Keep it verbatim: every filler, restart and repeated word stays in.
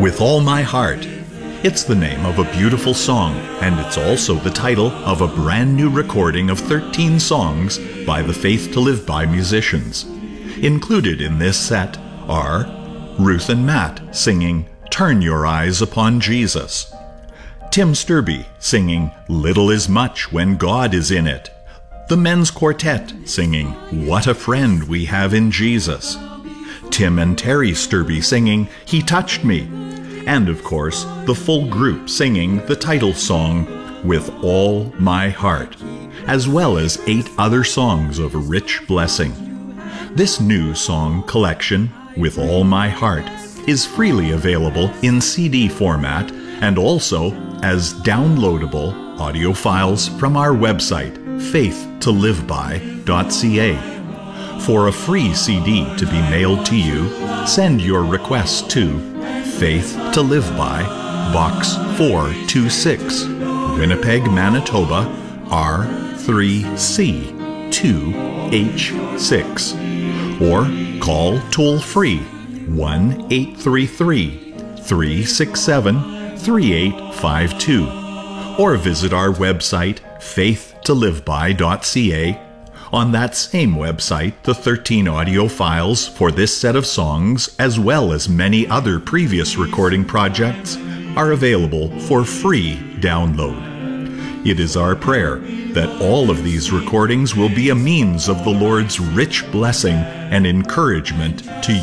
With All My Heart. It's the name of a beautiful song, and it's also the title of a brand new recording of thirteen songs by the Faith to Live By musicians. Included in this set are Ruth and Matt singing Turn Your Eyes Upon Jesus, Tim Sturby singing Little Is Much When God Is In It, the Men's Quartet singing What a Friend We Have in Jesus, Tim and Terry Sturby singing He Touched Me, and of course the full group singing the title song With All My Heart, as well as eight other songs of rich blessing. This new song collection, With All My Heart, is freely available in C D format and also as downloadable audio files from our website, faith to live by dot c a. For a free C D to be mailed to you, send your request to Faith to Live By, Box four two six, Winnipeg, Manitoba, R three C two H six, or call toll-free one eight three three, three six seven, three eight five two, or visit our website, faith to live by dot c a. On that same website, the thirteen audio files for this set of songs, as well as many other previous recording projects, are available for free download. It is our prayer that all of these recordings will be a means of the Lord's rich blessing and encouragement to